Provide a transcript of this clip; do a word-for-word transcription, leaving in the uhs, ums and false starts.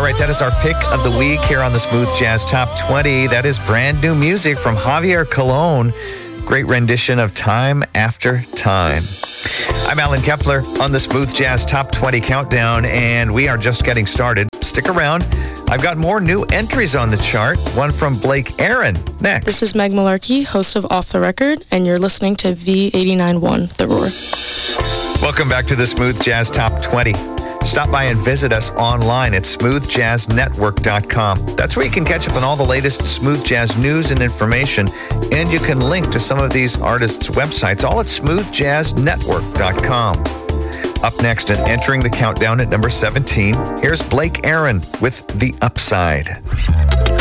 right, that is our pick of the week here on the Smooth Jazz Top twenty. That is brand new music from Javier Colon. Great rendition of Time After Time. I'm Alan Kepler on the Smooth Jazz Top twenty Countdown, and we are just getting started. Stick around. I've got more new entries on the chart. One from Blake Aaron next. This is Meg Malarkey, host of Off the Record, and you're listening to V eighty-nine point one, The Roar. Welcome back to the Smooth Jazz Top twenty. Stop by and visit us online at smooth jazz network dot com. That's where you can catch up on all the latest smooth jazz news and information, and you can link to some of these artists' websites, all at smooth jazz network dot com. Up next and entering the countdown at number seventeen, here's Blake Aaron with The Upside.